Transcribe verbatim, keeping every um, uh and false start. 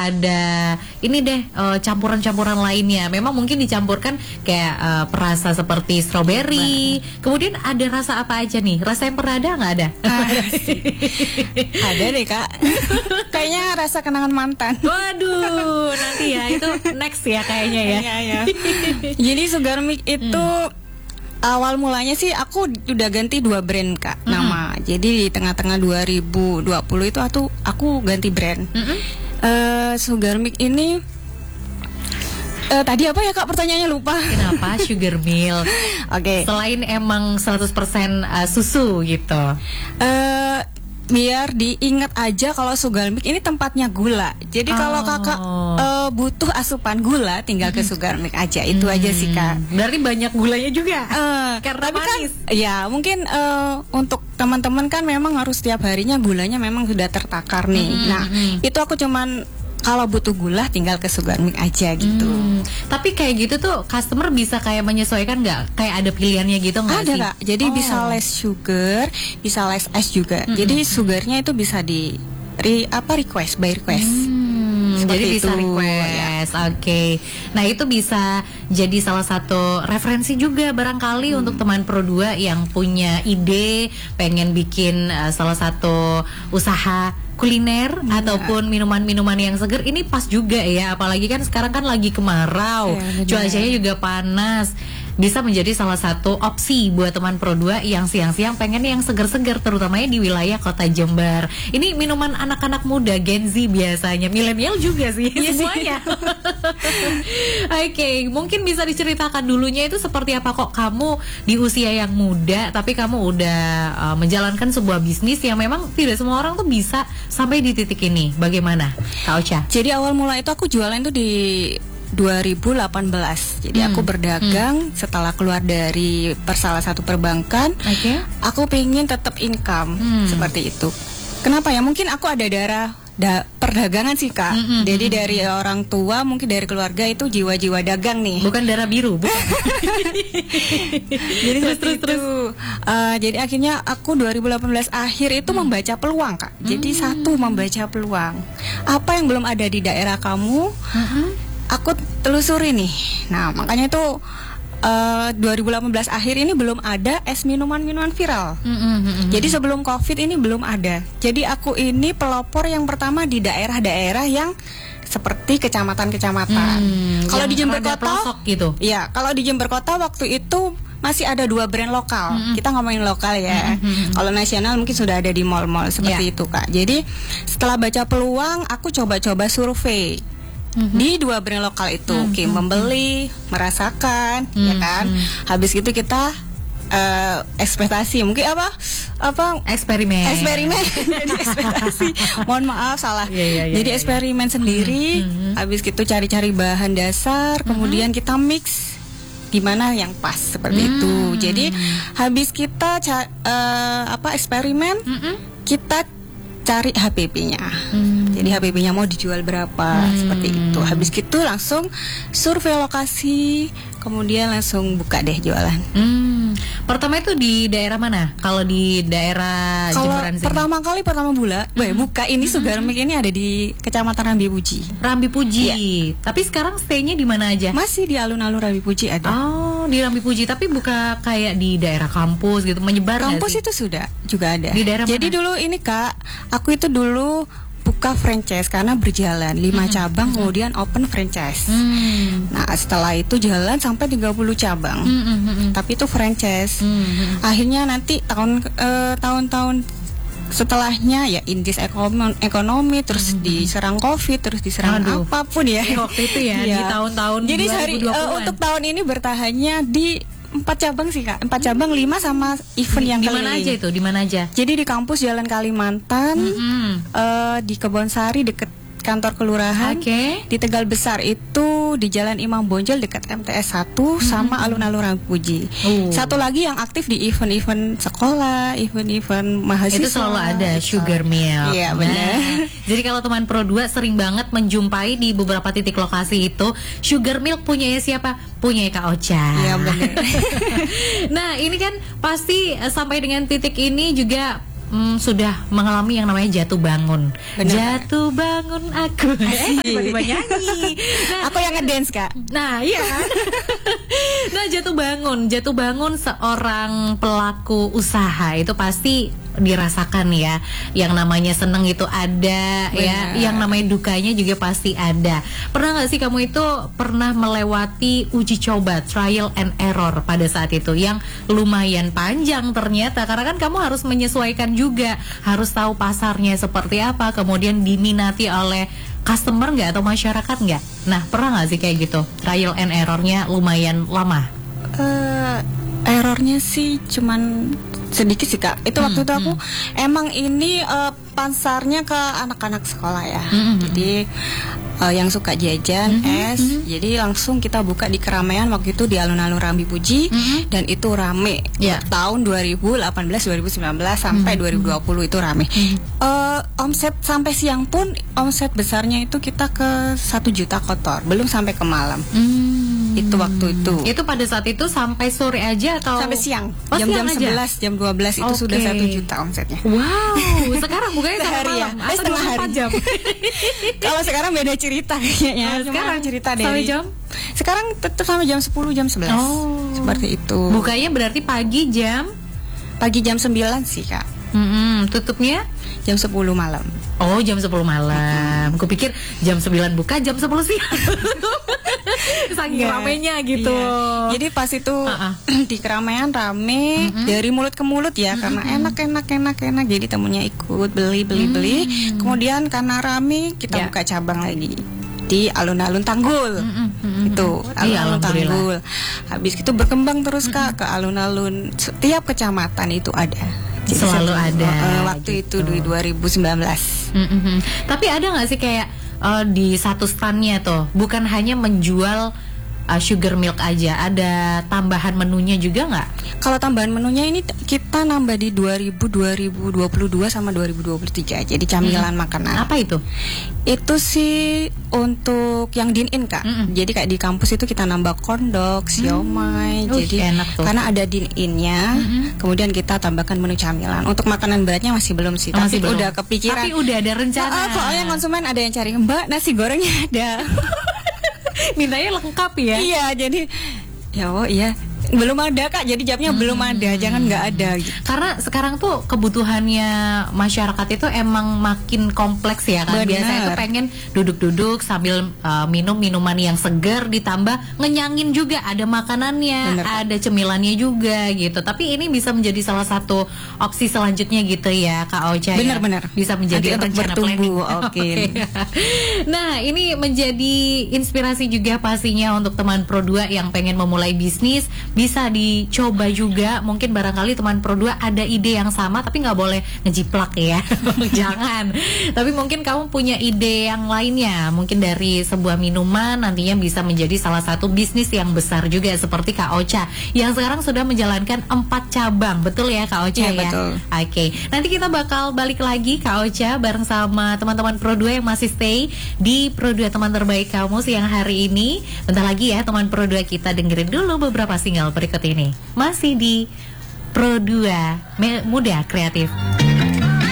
ada ini deh uh, campuran-campuran lainnya. Memang mungkin dicampurkan kayak uh, perasa seperti strawberry. Kemudian ada rasa apa aja nih? Rasa yang pernah ada nggak ada? Ada deh kak. Kayaknya rasa kenangan mantan. Waduh, nanti ya itu next ya kayaknya ya. Iya, iya. Jadi Sugar Mix itu hmm. awal mulanya sih aku udah ganti dua brand kak mm-hmm. nama. Jadi di tengah-tengah dua ribu dua puluh itu aku aku ganti brand. Mm-hmm. uh, Sugar Mix ini uh, tadi apa ya kak pertanyaannya lupa. Kenapa Sugar Milk? Oke. Okay. Selain emang seratus persen uh, susu gitu. Uh, biar diingat aja kalau Sugar Mix ini tempatnya gula. Jadi oh. kalau kakak uh, butuh asupan gula, tinggal ke Sugar Mix aja. Itu hmm. aja sih kak. Berarti banyak gulanya juga. Uh, Karena tapi manis. Kan, ya mungkin uh, untuk teman-teman kan memang harus setiap harinya gulanya memang sudah tertakar nih. Hmm. Nah hmm. itu aku cuman kalau butuh gula tinggal ke Sugar Mix aja gitu. Hmm, tapi kayak gitu tuh customer bisa kayak menyesuaikan nggak? Kayak ada pilihannya gitu nggak sih? Ada kak. Jadi oh. bisa less sugar, bisa less ice juga. Hmm. Jadi sugarnya itu bisa di re, apa request by request. Hmm, jadi bisa itu. request. Ya. Oke. Okay. Nah itu bisa jadi salah satu referensi juga barangkali hmm. untuk teman Pro dua yang punya ide pengen bikin uh, salah satu usaha kuliner ya. Ataupun minuman-minuman yang seger, ini pas juga ya, apalagi kan sekarang kan lagi kemarau, ya, cuacanya juga panas, bisa menjadi salah satu opsi buat teman Pro dua yang siang-siang pengen yang seger-seger, terutamanya di wilayah kota Jember. Ini minuman anak-anak muda, Gen Z biasanya, milenial juga sih ya, semuanya. Oke, okay, mungkin bisa diceritakan dulunya itu seperti apa kok kamu di usia yang muda tapi kamu udah uh, menjalankan sebuah bisnis yang memang tidak semua orang tuh bisa sampai di titik ini. Bagaimana Kak Ocha? Jadi awal mula itu aku jualan tuh di dua ribu delapan belas. Jadi hmm. aku berdagang hmm. setelah keluar dari per salah satu perbankan. Okay. Aku pengen tetap income hmm. seperti itu. Kenapa ya? Mungkin aku ada darah da, perdagangan sih kak. Mm-hmm. Jadi dari orang tua, mungkin dari keluarga itu jiwa-jiwa dagang nih. Bukan darah biru, bukan. Jadi terus terus terus. Uh, jadi akhirnya aku dua ribu delapan belas akhir itu mm. membaca peluang kak. Jadi mm. satu membaca peluang. Apa yang belum ada di daerah kamu, mm-hmm. aku telusuri nih. Nah makanya itu. Uh, dua ribu delapan belas akhir ini belum ada es minuman-minuman viral. Mm-hmm. Jadi sebelum Covid ini belum ada. Jadi aku ini pelopor yang pertama di daerah-daerah yang seperti kecamatan-kecamatan. Mm, kalau di Jember Kota, gitu. Ya, kalau di Jember Kota waktu itu masih ada dua brand lokal. Mm-hmm. Kita ngomongin lokal ya. Mm-hmm. Kalau nasional mungkin sudah ada di mall-mall seperti yeah. itu kak. Jadi setelah baca peluang, aku coba-coba survei. Mm-hmm. Di dua brand lokal itu, mm-hmm. okay, membeli, merasakan, mm-hmm. ya kan. Habis itu kita uh, ekspektasi, mungkin apa, apa eksperimen, eksperimen, jadi ekspektasi. Mohon maaf salah. Yeah, yeah, yeah, jadi yeah, eksperimen yeah. sendiri. Mm-hmm. Habis itu cari-cari bahan dasar, mm-hmm. kemudian kita mix di mana yang pas seperti mm-hmm. itu. Jadi habis kita ca- uh, apa eksperimen, mm-hmm. kita cari H P P-nya. Hmm. Jadi H P P-nya mau dijual berapa, hmm. seperti itu. Habis gitu langsung survei lokasi, kemudian langsung buka deh jualan. Hmm. Pertama itu di daerah mana? Kalau di daerah Kalau Jemberan sini? Pertama kali pertama bula, hmm. buka ini hmm. Sugar Mix ini ada di Kecamatan Rambi Puji. Rambi Puji. Ya. Tapi sekarang stay-nya di mana aja? Masih di alun-alun Rambi Puji ada. Oh, di Rambi Puji, tapi buka kayak di daerah kampus gitu, menyebar. Kampus itu sudah juga ada. Di daerah Jadi mana? dulu ini Kak, aku itu dulu buka franchise karena berjalan lima mm-hmm. cabang, mm-hmm. kemudian open franchise. Mm. Nah setelah itu jalan sampai tiga puluh cabang, mm-hmm. tapi itu franchise. Mm-hmm. Akhirnya nanti tahun eh, tahun-tahun setelahnya ya indis ekonomi, ekonomi terus mm-hmm. diserang Covid, terus diserang Aduh. apapun ya. ya waktu itu ya, ya. Di tahun-tahun Jadi hari, uh, untuk tahun ini bertahannya di empat cabang sih kak, empat cabang, lima sama event yang di mana aja itu, di mana aja? Jadi di kampus Jalan Kalimantan, mm-hmm. uh, di Kebonsari deket kantor kelurahan, okay. di Tegal Besar itu di Jalan Imam Bonjol dekat M T S satu, mm-hmm. sama alun-alun Rambi Puji. Uh. Satu lagi yang aktif di event-event sekolah, event-event mahasiswa. Itu selalu ada Sugar Milk. Iya benar. Nah, jadi kalau teman Pro dua sering banget menjumpai di beberapa titik lokasi itu Sugar Milk punyanya siapa? Punya Kak Ocha. Iya benar. Nah ini kan pasti sampai dengan titik ini juga mm, sudah mengalami yang namanya jatuh bangun. Bener. Jatuh bangun aku. Eh, tiba-tiba nyanyi. Nah, Aku yang ngedance Kak. Nah, iya kan? Nah, jatuh bangun, jatuh bangun seorang pelaku usaha itu pasti dirasakan ya. Yang namanya seneng itu ada. Benar. Ya, yang namanya dukanya juga pasti ada. Pernah nggak sih kamu itu pernah melewati uji coba, trial and error pada saat itu yang lumayan panjang ternyata, karena kan kamu harus menyesuaikan juga, harus tahu pasarnya seperti apa, kemudian diminati oleh customer nggak atau masyarakat nggak? Nah, pernah nggak sih kayak gitu? Trial and errornya lumayan lama. Eh, errornya sih cuman sedikit sih Kak. Itu Hmm, waktu itu aku hmm. emang ini eh, pasarnya ke anak-anak sekolah ya. Hmm, hmm, Jadi eh, yang suka jajan Hmm, es, hmm. jadi langsung kita buka di keramaian waktu itu di alun-alun Rambi Puji, Hmm. dan itu rame. Ya. Tahun dua ribu delapan belas dua ribu sembilan belas sampai Hmm, dua ribu dua puluh itu rame. Hmm. Eh, omset sampai siang pun omset besarnya itu kita ke satu juta kotor, belum sampai ke malam. Hmm. Itu waktu itu. Itu pada saat itu sampai sore aja atau Sampai siang, Oh, jam-jam siang aja? sebelas, jam dua belas itu Oke. sudah satu juta omsetnya. Wow, sekarang bukanya sampai Sehari ya? malam Eh, atau setengah dua puluh empat hari. jam? Kalau sekarang beda cerita kayaknya. Oh, Cuma sekarang cerita dari sampai jam? Sekarang tetap sampai jam sepuluh, jam sebelas. Oh. Seperti itu. Bukanya berarti pagi jam Pagi jam sembilan sih, Kak. Mm-mm, tutupnya Jam sepuluh malam. oh jam sepuluh malam. Kupikir jam sembilan buka, jam sepuluh siang. Saking Nggak. ramenya gitu. Iya. Jadi pas itu Uh-uh. di keramaian rame dari mulut ke mulut ya, karena enak enak enak enak. Jadi temunya ikut beli beli beli. Kemudian karena rame kita Ya. buka cabang lagi di alun-alun Tanggul. Mm-mm, mm-mm. Itu Iya, alun-alun alhamdulillah. Tanggul. Habis itu berkembang terus Kak ke alun-alun setiap kecamatan itu ada. Jadi Selalu satu- ada, eh, waktu itu gitu. di dua ribu sembilan belas. Mm-mm. Tapi ada nggak sih kayak eh, di satu standnya tuh bukan hanya menjual eh, sugar milk aja, ada tambahan menunya juga nggak? Kalau tambahan menunya ini t- kita nambah di dua ribu, dua ribu dua puluh dua sama dua ribu dua puluh tiga. Jadi camilan makanan. Apa itu? Itu sih untuk yang din-in Kak. Mm-mm. Jadi kayak di kampus itu kita nambah kondok, siomay. Uh, Jadi enak tuh. karena ada din-innya, kemudian kita tambahkan menu camilan. Untuk makanan beratnya masih belum sih, Oh, masih tapi belum. udah kepikiran. Tapi udah ada rencana. Ah, soalnya konsumen ada yang cari, Mbak nasi gorengnya ada. Mintanya lengkap ya. Iya, jadi ya oh iya belum ada Kak. Jadi jawabnya belum ada, jangan nggak ada. Gitu. Karena sekarang tuh kebutuhannya masyarakat itu emang makin kompleks ya kan. Benar. Biasanya tuh pengen duduk-duduk sambil uh, minum minuman yang segar, ditambah ngenyangin juga, ada makanannya, Benar, Kak. ada cemilannya juga gitu. Tapi ini bisa menjadi salah satu opsi selanjutnya gitu ya Kak Ocha. ya? Benar-benar. Bisa menjadi Nanti untuk rencana bertumbuh, planning. oke. Nah, ini menjadi inspirasi juga pastinya untuk teman Pro dua yang pengen memulai bisnis. Bisa dicoba juga. Mungkin barangkali teman Pro dua ada ide yang sama, tapi nggak boleh ngejiplak ya. Jangan. Tapi mungkin kamu punya ide yang lainnya. Mungkin dari sebuah minuman nantinya bisa menjadi salah satu bisnis yang besar juga, seperti Kak Ocha yang sekarang sudah menjalankan empat cabang. Betul ya Kak Ocha Iya, ya? betul. Oke, nanti kita bakal balik lagi Kak Ocha bareng sama teman-teman Pro dua yang masih stay di Pro dua Teman Terbaik Kamu siang hari ini. Bentar lagi ya teman Pro dua, kita dengerin dulu beberapa single berikut ini. Masih di Pro dua Me- Muda Kreatif.